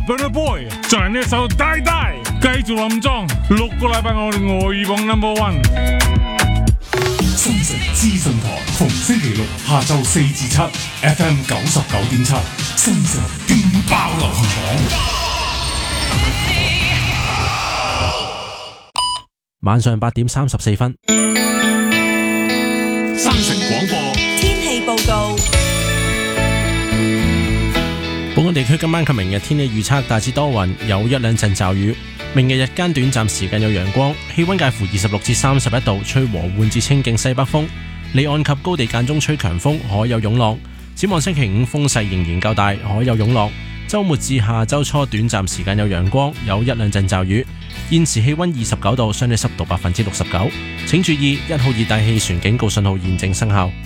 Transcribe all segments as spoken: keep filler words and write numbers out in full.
Burna Boy 就係呢一首 Die Die， 繼續冧莊，六個禮拜我哋外語榜 number one。 新城資訊台逢星期六下晝四至七 ，F M 九十九點七，新城勁爆流行榜。 晚上八點三十四分， 新城廣播天氣報告。 本港地區今晚及明日天氣預測大致多雲，有一兩陣驟雨。明日日間短暫時間有陽光，氣溫介乎二十六至三十一度，吹和緩至清勁西北風。離岸及高地間中吹強風，海有湧浪。展望星期五風勢仍然較大，海有湧浪。週末至下週初短暫時間有陽光，有一兩陣驟雨。現時氣溫二十九度，相對濕度百分之六十九。請注意，一號熱帶氣旋警告信號現正生效。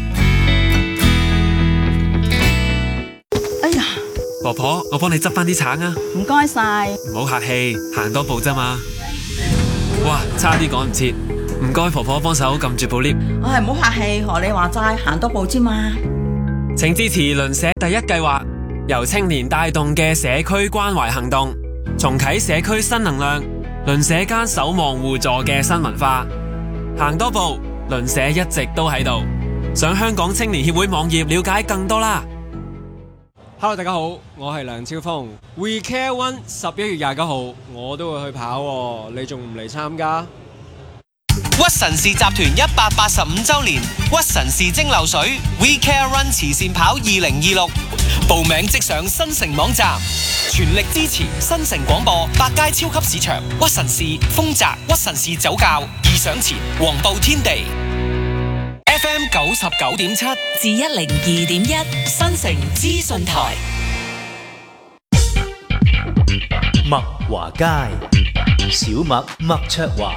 哎呀， 婆婆，我幫你執翻啲橙啊！ 唔該晒。 唔好客氣，行多步啫嘛。哇，差啲趕唔切，唔該婆婆幫手撳住部 lift。 我係唔好客氣，學你話齋，行多步啫嘛。 請支持鄰舍第一計劃，由青年帶動嘅社區關懷行動，重啟社區新能量，鄰舍間守望互助嘅新文化。行多步，鄰舍一直都喺度。上香港青年協會網頁了解更多啦。 Hello， 大家好，我係梁超峰。We Care One 十一月廿九號我都會去跑喎，你仲唔嚟參加？ 屈臣氏集團一百八十五周年屈臣氏蒸餾水 We Care Run 慈善跑二零二六，報名即上新城網站，全力支持新城廣播、百佳超級市場、屈臣氏、豐澤、屈臣氏酒窖、義享前、黃埔天地 F M 九十九點七至一零二點一新城資訊台。 麥華街，小麥麥卓華。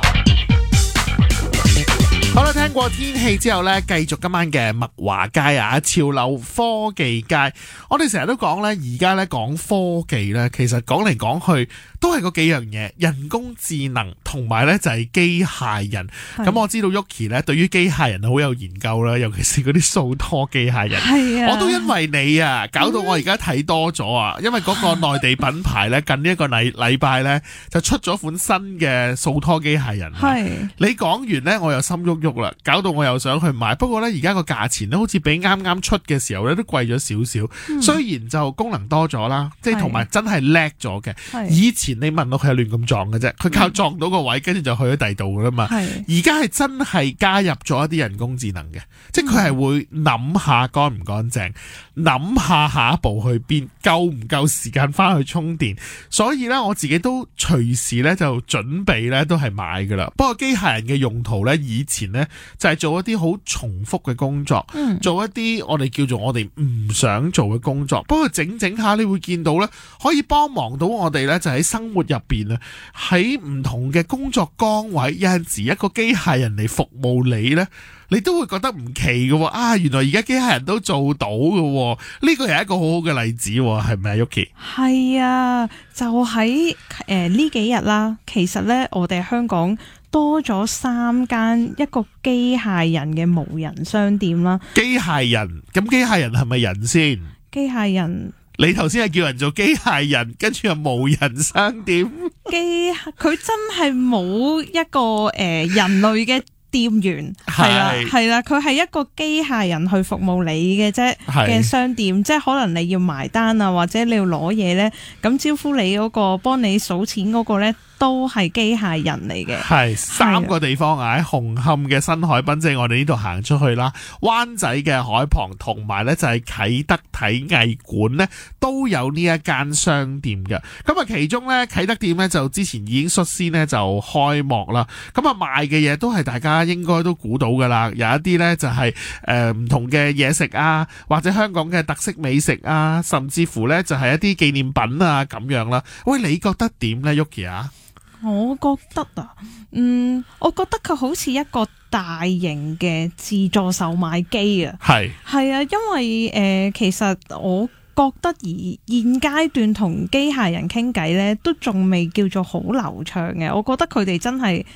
好啦，聽過天氣之後呢，繼續今晚嘅麥華街啊，潮流科技街。我哋成日都講呢，而家呢講科技呢，其實講嚟講去都係嗰幾樣嘢，人工智能同埋呢就係機械人。咁我知道 Yuki 呢對於機械人好有研究啦，尤其是嗰啲數拖機械人。係啊，我都因為你啊，搞到我而家睇多咗啊，因為嗰個內地品牌呢，近呢一個禮禮拜呢就出咗款新嘅數拖機械人。係你講完呢，我又心喐喐啦，搞到我又想去買。不過呢，而家個價錢呢，好似比啱啱出嘅時候呢都貴咗少少。嗯、雖然就功能多咗啦，即係同埋真係叻咗嘅。以前你問我佢係亂咁撞嘅啫，佢靠撞到個位，跟住就去咗第二度噶啦嘛。而家係真係加入咗一啲人工智能嘅，即係佢係會諗下乾唔乾淨，諗下下一步去邊，夠唔夠時間翻去充電。所以呢，我自己都隨時呢就準備呢都係買噶啦。不過機械人嘅用途呢，以前呢就係做一啲好重複嘅工作，嗯、做一啲我哋叫做我哋唔想做嘅工作。不過整整下你會見到呢，可以幫忙到我哋呢，就喺生活入邊啊，喺唔同嘅工作崗位，有陣時一個機械人嚟服務你呢，你都會覺得唔奇嘅。啊，原來而家機械人都做到嘅，呢個係一個好好嘅例子，係咪啊 Yuki？ 係啊，就喺誒呢幾日啦。其實呢，我哋香港多咗三間一個機械人嘅無人商店啦。機械人，咁機械人係咪人先？機械人。你頭先係叫人做機械人，跟住又無人商店。機佢真係冇一個誒、呃、人類嘅店員，係啦係啦，佢係一個機械人去服務你嘅啫嘅商店，即係可能你要埋單啊，或者你要攞嘢咧，咁招呼你嗰個幫你數錢嗰個咧，都係機械人嚟嘅。係三個地方啊，喺紅磡嘅新海濱，即係我哋呢度行出去啦，灣仔嘅海旁，同埋咧就係啟德體藝館咧，都有呢一間商店嘅。咁啊，其中咧啟德店咧就之前已經率先咧就開幕啦。咁啊，賣嘅嘢都係大家應該都估到噶啦，有一啲咧就係誒唔同嘅嘢食啊，或者香港嘅特色美食啊，甚至乎咧就係一啲紀念品啊咁樣啦。喂，你覺得點咧 Yuki 啊？我覺得啊，嗯，我覺得佢好似一個大型嘅自助售賣機啊，係係啊，因為誒、呃，其實我覺得而現階段同機械人傾偈咧，都仲未叫做好流暢嘅。我覺得佢哋真係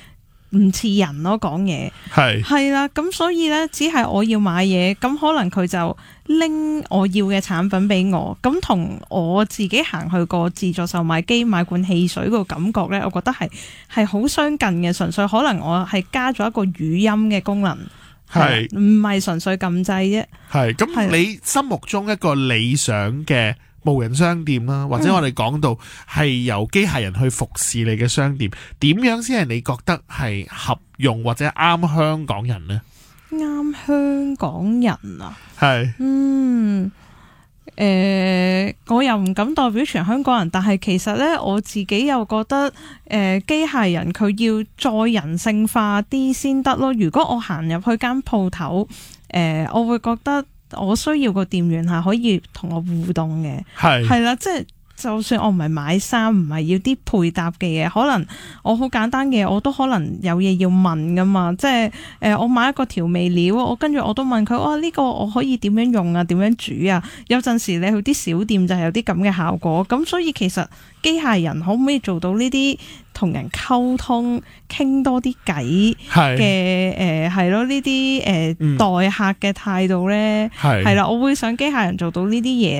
唔似人咯講嘢， 係係啦，咁所以呢，只係我要買嘢，咁可能佢就拎我要嘅產品俾我，咁同我自己行去個自助售賣機買罐汽水個感覺呢，我覺得係係好相近嘅，純粹可能我係加咗一個語音嘅功能，係唔係純粹撳掣啫？係咁，你心目中一個理想嘅無人商店啦，或者我哋講到係由機械人去服侍你嘅商店，點樣先係你覺得係合用或者啱香港人呢？ 啱香港人啊， 係， 嗯，誒、呃，我又唔敢代表全香港人，但係其實呢，我自己又覺得，誒、呃，機械人佢要再人性化啲先得咯。如果我行入去間鋪頭，誒、呃，我會覺得我需要個店員係可以同我互動嘅，係係啦，即係。就算我唔係買衫，唔係要啲配搭嘅嘢，可能我好簡單嘅，我都可能有嘢要問噶嘛。即係誒、呃，我買一個調味料，我跟住我都問佢，哇、哦、呢、呢個我可以點樣用啊？點樣煮啊？有陣時你去啲小店就係有啲咁嘅效果。咁所以其實機械人可唔可以做到呢啲同人溝通、傾多啲偈嘅誒係咯？呢啲誒待客嘅態度咧係係啦，我會想機械人做到呢啲嘢。